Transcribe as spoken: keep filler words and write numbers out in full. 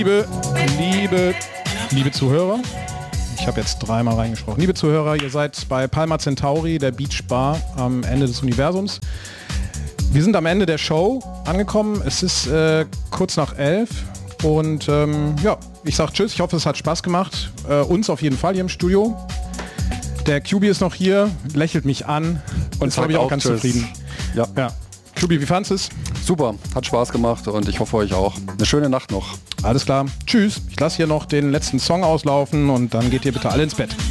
Liebe, liebe, liebe Zuhörer, ich habe jetzt dreimal reingesprochen. Liebe Zuhörer, ihr seid bei Palma Centauri, der Beach Bar am Ende des Universums. Wir sind am Ende der Show angekommen. Es ist äh, kurz nach elf und ähm, ja, ich sag tschüss. Ich hoffe, es hat Spaß gemacht. Äh, uns auf jeden Fall hier im Studio. Der Q B ist noch hier, lächelt mich an und ist, glaube ich, auch ganz tschüss. Zufrieden. Ja. ja. Q B, wie fandest du es? Super, hat Spaß gemacht und ich hoffe euch auch. Eine schöne Nacht noch. Alles klar. Tschüss. Ich lasse hier noch den letzten Song auslaufen und dann geht ihr bitte alle ins Bett.